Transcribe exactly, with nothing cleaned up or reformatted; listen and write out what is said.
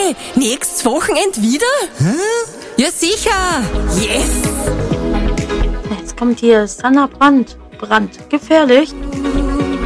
Cool. Nächstes Wochenende wieder? Hm? Ja, sicher. Yes. Jetzt kommt hier Sanna Brandt. Brandt. Gefährlich.